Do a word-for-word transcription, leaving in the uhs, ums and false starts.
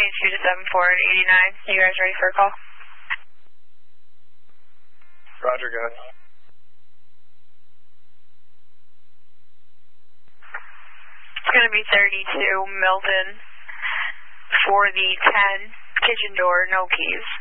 two to seven four eighty-nine. You guys ready for a call? Roger, go ahead. It's going to be thirty-two Milton for the ten kitchen door, no keys.